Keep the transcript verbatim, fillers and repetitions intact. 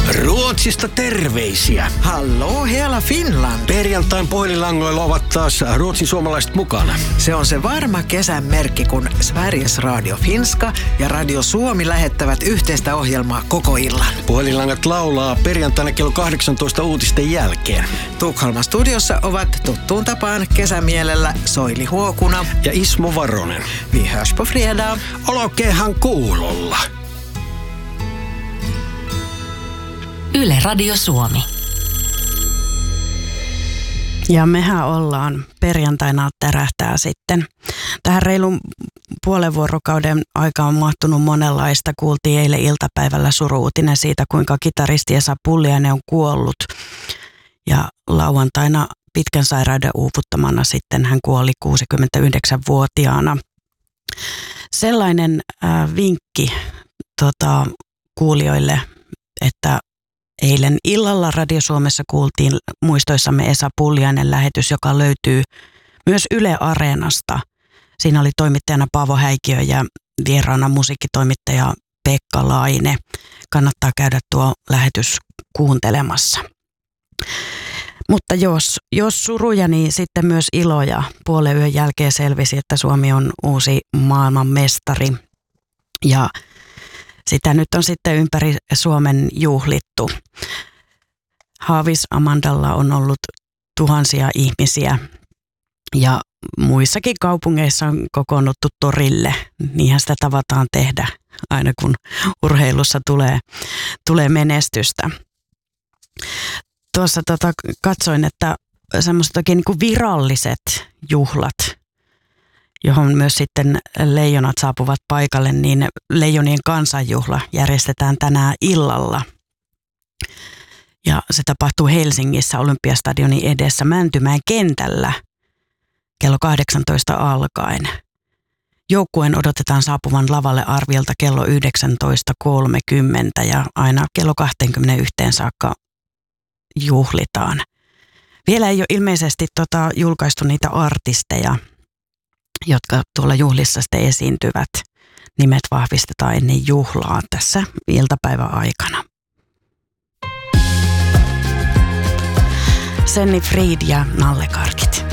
Ruotsista terveisiä. Hallå hela Finland. Perjantain puhelinlangoilla ovat taas ruotsin suomalaiset mukana. Se on se varma kesän merkki, kun Sveriges Radio Finska ja Radio Suomi lähettävät yhteistä ohjelmaa koko illan. Puhelinlangat laulaa perjantaina kello kahdeksantoista uutisten jälkeen. Tukholman studiossa ovat tuttuun tapaan kesämielellä Soili Huokuna ja Ismo Varonen. Vi hörs på fredag. Olkeehan kuulolla. Yle Radio Suomi. Ja mehän ollaan perjantaina tärähtää sitten. Tähän reilun puolen vuorokauden aikaan on mahtunut monenlaista. Kuultiin eilen iltapäivällä suru-uutinen siitä, kuinka kitaristi Esa Pulliainen on kuollut. Ja lauantaina pitkän sairauden uuvuttamana sitten hän kuoli kuusikymmentäyhdeksänvuotiaana. Sellainen äh, vinkki tota, kuulijoille, että eilen illalla Radio Suomessa kuultiin muistoissamme Esa Pulliainen lähetys, joka löytyy myös Yle Areenasta. Siinä oli toimittajana Paavo Häikiö ja vieraana musiikkitoimittaja Pekka Laine. Kannattaa käydä tuo lähetys kuuntelemassa. Mutta jos, jos suruja, niin sitten myös iloja. Puolen yön jälkeen selvisi, että Suomi on uusi maailmanmestari ja sitä nyt on sitten ympäri Suomen juhlittu. Haavis Amandalla on ollut tuhansia ihmisiä ja muissakin kaupungeissa on kokoonnuttu torille. Niinhän sitä tavataan tehdä aina kun urheilussa tulee, tulee menestystä. Tuossa tota, katsoin, että semmoiset oikein niin kuin viralliset juhlat, johon myös sitten leijonat saapuvat paikalle, niin Leijonien kansanjuhla järjestetään tänään illalla. Ja se tapahtuu Helsingissä Olympiastadionin edessä Mäntymäen kentällä kello kahdeksantoista alkaen. Joukkueen odotetaan saapuvan lavalle arviolta kello yhdeksäntoista kolmekymmentä ja aina kello kaksikymmentäyksi saakka juhlitaan. Vielä ei ole ilmeisesti tota julkaistu niitä artisteja, jotka tuolla juhlissa sitten esiintyvät. Nimet vahvistetaan ennen juhlaa tässä iltapäivän aikana. Senni Fried ja Nalle Karkit.